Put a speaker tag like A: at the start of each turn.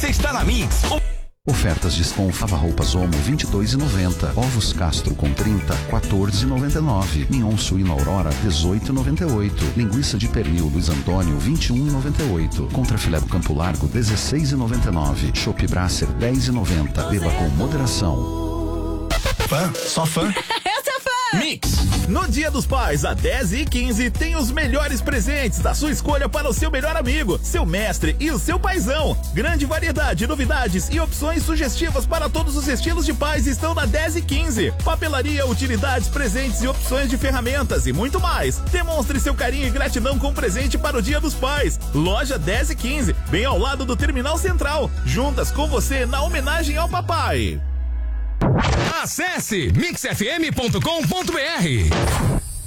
A: você está na Mix.
B: Ofertas Discom Fava Roupas Omo 22,90. Ovos Castro com 30, 14,99. Mignon Suíno Aurora 18,98. Linguiça de pernil Luiz Antônio 21,98. Contrafilé do Campo Largo 16,99. Chopp Brasser 10,90. Beba com moderação.
A: Fã? Só fã?
C: Eu sou fã!
A: Mix. No Dia dos Pais, a 10h15, tem os melhores presentes da sua escolha para o seu melhor amigo, seu mestre e o seu paizão. Grande variedade, novidades e opções sugestivas para todos os estilos de pais estão na 10h15. Papelaria, utilidades, presentes e opções de ferramentas e muito mais. Demonstre seu carinho e gratidão com presente para o Dia dos Pais. Loja 10h15, bem ao lado do Terminal Central. Juntas com você na homenagem ao papai.
D: Acesse mixfm.com.br.